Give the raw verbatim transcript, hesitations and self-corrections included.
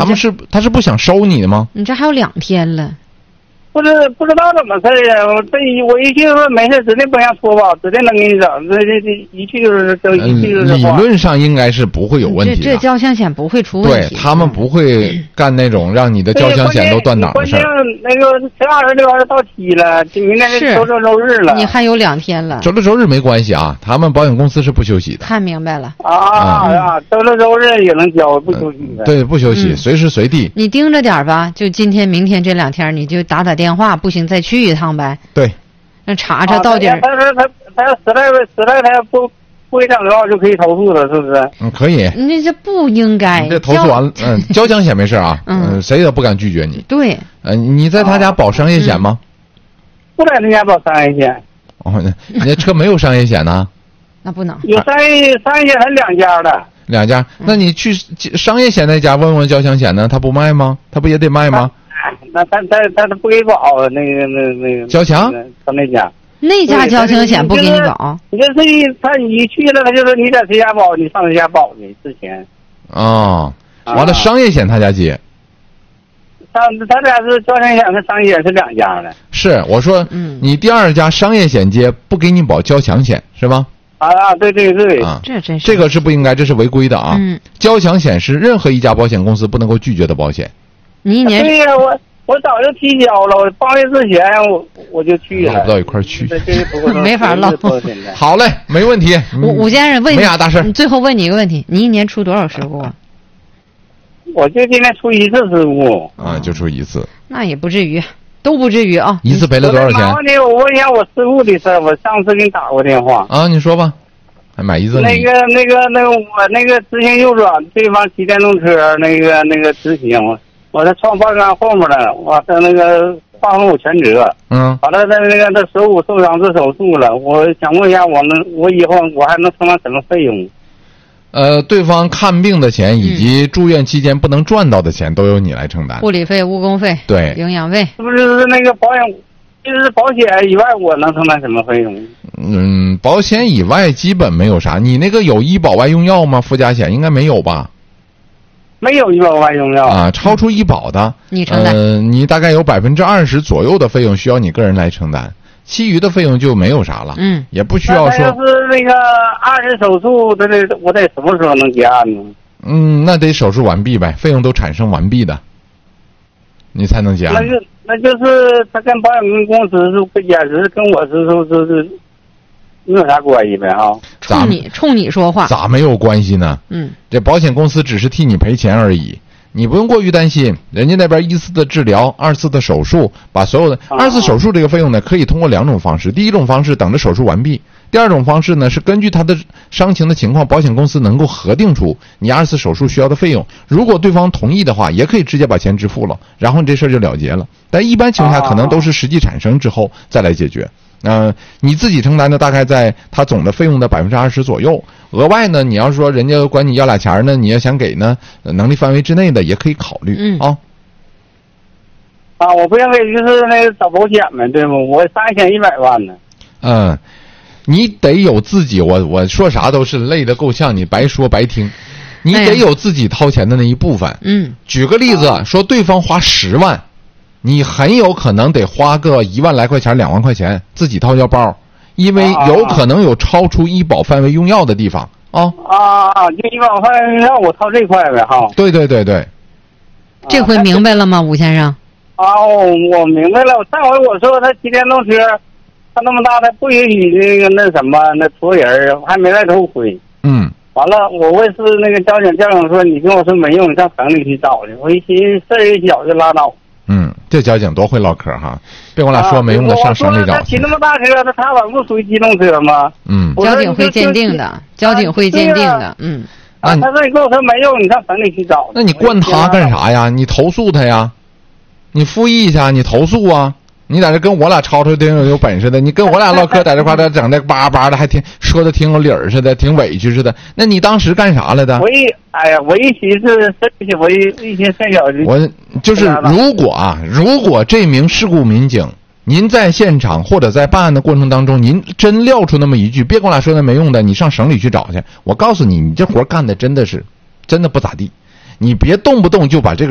他们是他是不想收你的吗？ 你这还有两天了。 不知不知道怎么事儿呀？我这我一去说没事，指定不想脱保，指定能给你整。这这这一去就是都一去就是。 理论上应该是不会有问题的。 这这交强险不会出问题。 对，他们不会干那种让你的交强险都断档的事儿。 那个前二十六号到期了，明天是周六周日了。 你还有两天了。 周六周日没关系啊，他们保险公司是不休息的。 看明白了。 啊啊，周六周日也能交，不休息的。 对，不休息， 嗯、 随时随地。 你盯着点吧，就今天、明天这两天，你就打打电话，不行再去一趟呗。 对。 那查查到底。 啊、他说他他实在实在他不不给整的话，就可以投诉了，是不是？ 嗯，可以。 你这不应该。 这投诉完了，嗯，交强险没事啊，嗯、呃，谁也不敢拒绝你。 对。 呃，你在他家保商业险吗？ 嗯、 不在他家保商业险。 哦，你那车没有商业险呢？ 那不能。 有商业商业险是两家的。 两家，那你去商业险那家问问交强险呢？他不卖吗？他不也得卖吗？ 那他他他他不给保那个那那个交强， 他那家那家交强险不给你保。 你这是一他你去了，他就说你在谁家保，你上谁家保去之前。 哦，完了，商业险他家接。 上他俩是交强险和商业险是两家的。 是我说，嗯，你第二家商业险接不给你保交强险是吗？ 啊啊，对对对， 啊， 这真是这个是不应该，这是违规的啊。 嗯， 交强险是任何一家保险公司不能够拒绝的保险。 你一年对呀，我我早就提交了，我八月之前我我就去了， 唠不到一块儿去， 没法唠。 好嘞，没问题。 武武先生问你， 没啥大事。 最后问你一个问题：你一年出多少事故啊？ 我就今天出一次事故啊，就出一次， 那也不至于，都不至于啊。 一次赔了多少钱？ 我问一下我事故的事儿，我上次给你打过电话啊，你说吧。还买一次那个那个那个我那个直行右转，对方骑电动车那个那个直行，我在撞半杆后面了，我在那个划分我全责。 嗯。 完了，在那个他手骨受伤做手术了，我想问一下，我能我以后我还能承担什么费用？ 呃，对方看病的钱以及住院期间不能赚到的钱都由你来承担。 护理费、误工费、 对， 营养费， 是不是那个保险？就是保险以外，我能承担什么费用？ 嗯，保险以外基本没有啥。你那个有医保外用药吗？附加险应该没有吧？ 没有医保外用药啊，超出医保的， 你承担。 呃，你大概有百分之二十左右的费用需要你个人来承担，其余的费用就没有啥了。 嗯， 也不需要说。 要是那个二次手术，这得我得什么时候能结案呢？ 嗯，那得手术完毕呗，费用都产生完毕的，你才能结案。 那就那就是他跟保险公司是也是跟我是说是是没有啥关系呗啊？ 冲你冲你说话， 咋没有关系呢？ 嗯， 这保险公司只是替你赔钱而已，你不用过于担心。人家那边一次的治疗，二次的手术，把所有的二次手术这个费用呢，可以通过两种方式。第一种方式等着手术完毕。第二种方式呢，是根据他的伤情的情况，保险公司能够核定出你二次手术需要的费用。如果对方同意的话，也可以直接把钱支付了，然后你这事儿就了结了。但一般情况下，可能都是实际产生之后再来解决。嗯、呃，你自己承担的大概在他总的费用的百分之二十左右。额外呢，你要是说人家管你要俩钱呢，你要想给呢，能力范围之内的也可以考虑。 嗯啊。 啊，我不想给就是那个找保险呗，对吗？我三千一百万呢。 嗯。你得有自己，我我说啥都是累得够呛，你白说白听，你得有自己掏钱的那一部分。 嗯， 举个例子，啊、说对方花十万，你很有可能得花个一万来块钱、两万块钱自己掏腰包，因为有可能有超出医保范围用药的地方啊。 啊啊，就医保范围让我掏这块呗哈。 对对对对， 这回明白了吗，吴先生？ 啊，我我明白了。上回我说他骑电动车。他那么大，他不允许那个那什么那托人，还没来头盔。 嗯。 完了，我问是那个交警，交警说你跟我说没用，你上省里去找去。我一寻思事儿一小就拉倒。 嗯，这交警多会唠嗑哈！别跟我俩说没用的， 啊、 上省里找去。 他骑那么大车，他他晚不属于机动车吗？ 嗯。 交警会鉴定的，交警会鉴定的。嗯。 啊，他说你跟我说没用，你上省里去找。 那你惯他干啥呀？你投诉他呀？你复议一下，你投诉啊！你在这跟我俩吵吵挺有本事的，你跟我俩唠嗑在这块儿整的叭叭的，还挺说的挺有理儿似的，挺委屈似的。那你当时干啥来的？ 我一哎呀，我一寻思，我一一寻思小就我就是如果啊，如果这名事故民警您在现场或者在办案的过程当中，您真撂出那么一句，别跟我俩说那没用的，你上省里去找去。我告诉你，你这活干的真的是真的不咋地，你别动不动就把这个